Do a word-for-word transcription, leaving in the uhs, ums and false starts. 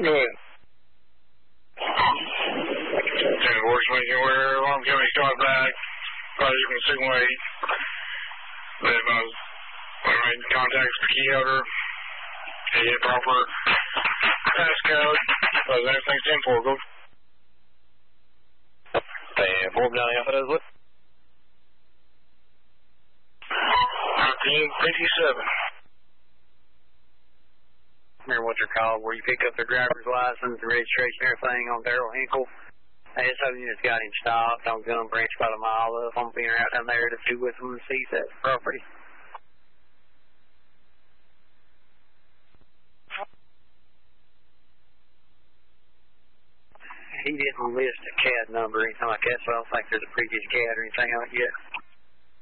Go ahead. ten four, where Long County start back. Probably you can simulate. Then I was made contacts with the key holder. He had proper passcode. Was everything ten four, go. ten four, down Alpha does what? nineteen fifty-seven. Remember what you're called, where you pick up their driver's license and registration and everything on Daryl Hinkle. A S O unit's got him stopped on Gun Branch about a mile up. I'm being out down there to see with him and seize that property. He didn't list a C A D number or anything like that, so I don't think there's a previous C A D or anything like that yet.